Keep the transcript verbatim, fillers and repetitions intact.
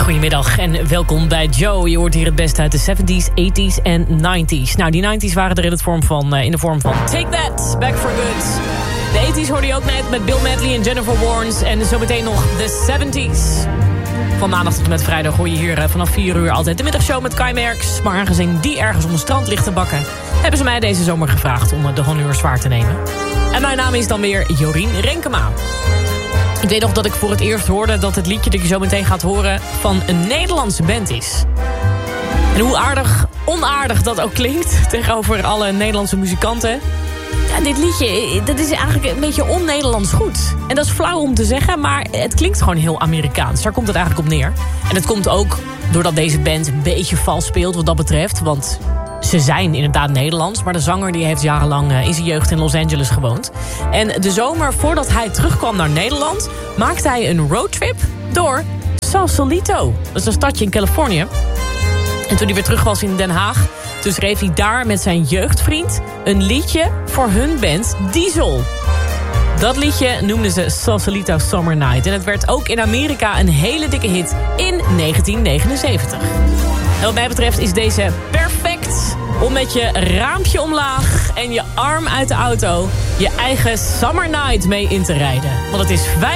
Goedemiddag en welkom bij Joe. Je hoort hier het beste uit de zeventies, tachtiger en negentiger. Nou, die negentiger waren er in, het vorm van, uh, in de vorm van Take That, Back for Good. De tachtiger hoorde je ook net met Bill Medley en Jennifer Warnes. En zometeen nog de zeventigers. Van maandag tot en met vrijdag hoor je hier uh, vanaf vier uur altijd de middagshow met Kai Merks. Maar aangezien die ergens om het strand ligt te bakken, hebben ze mij deze zomer gevraagd om de honneur zwaar te nemen. En mijn naam is dan weer Jorien Renkema. Ik weet nog dat ik voor het eerst hoorde dat het liedje dat je zo meteen gaat horen van een Nederlandse band is. En hoe aardig, onaardig dat ook klinkt tegenover alle Nederlandse muzikanten. Ja, dit liedje, dat is eigenlijk een beetje on-Nederlands goed. En dat is flauw om te zeggen, maar het klinkt gewoon heel Amerikaans. Daar komt het eigenlijk op neer. En het komt ook doordat deze band een beetje vals speelt wat dat betreft. Want ze zijn inderdaad Nederlands, maar de zanger die heeft jarenlang in zijn jeugd in Los Angeles gewoond. En de zomer voordat hij terugkwam naar Nederland, maakte hij een roadtrip door Sausalito. Dat is een stadje in Californië. En toen hij weer terug was in Den Haag, toen schreef hij daar met zijn jeugdvriend een liedje voor hun band Diesel. Dat liedje noemden ze Sausalito Summer Night. En het werd ook in Amerika een hele dikke hit in negentien negenenzeventig. En wat mij betreft is deze perfect om met je raampje omlaag en je arm uit de auto je eigen Summer Night mee in te rijden. Want het is vijf